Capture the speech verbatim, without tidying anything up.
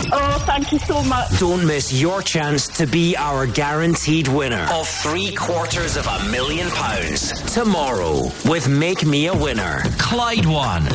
Oh, thank you so much. Don't miss your chance to be our guaranteed winner of three quarters of a million pounds tomorrow with Make Me a Winner. Clyde One.